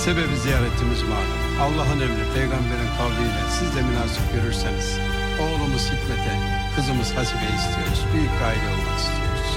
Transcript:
Sebebi ziyaretimiz malum. Allah'ın emri, peygamberin kavliyle siz de münasip görürseniz oğlumuz Hikmet'e, kızımız Hasibe'yi istiyoruz. Büyük bir aile olmak istiyoruz.